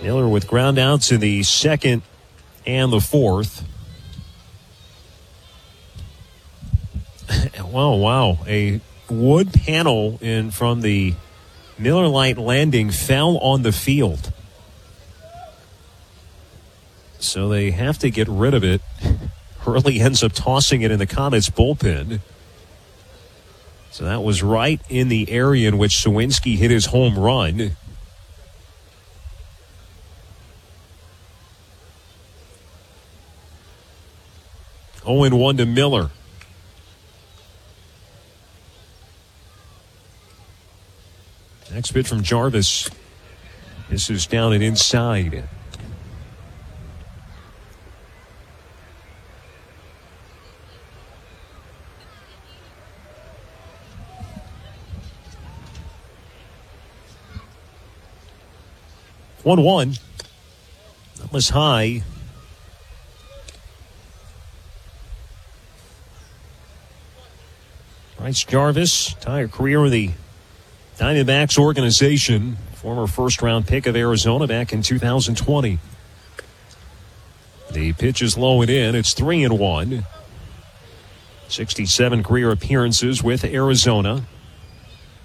Miller with ground outs in the second and the fourth. Wow. A wood panel from the Miller Lite landing fell on the field. So they have to get rid of it. Hurley ends up tossing it in the Comets bullpen. So that was right in the area in which Suwinski hit his home run. Oh, and 1 to Miller. Next pitch from Jarvis. This is down and inside. One. That was high. Bryce Jarvis, entire career with the Diamondbacks organization. Former first-round pick of Arizona back in 2020. The pitch is low and in. It's 3-1. 67 career appearances with Arizona.